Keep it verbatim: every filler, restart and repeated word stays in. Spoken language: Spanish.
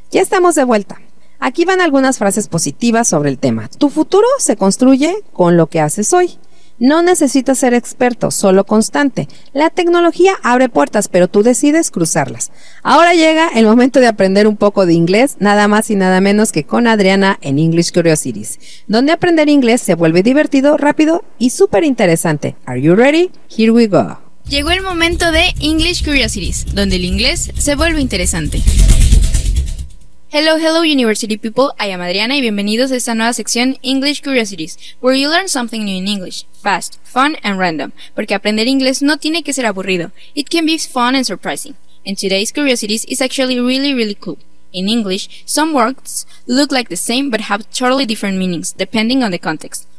Ya estamos de vuelta. Aquí van algunas frases positivas sobre el tema. Tu futuro se construye con lo que haces hoy. No necesitas ser experto, solo constante. La tecnología abre puertas, pero tú decides cruzarlas. Ahora llega el momento de aprender un poco de inglés, nada más y nada menos que con Adriana en English Curiosities, donde aprender inglés se vuelve divertido, rápido y súper interesante. Are you ready? Here we go. Llegó el momento de English Curiosities, donde el inglés se vuelve interesante. Hello, hello University people, I am Adriana y bienvenidos a esta nueva sección English Curiosities, where you learn something new in English, fast, fun and random, porque aprender inglés no tiene que ser aburrido, it can be fun and surprising. And today's Curiosities is actually really really cool. In English, some words look like the same but have totally different meanings, depending on the context.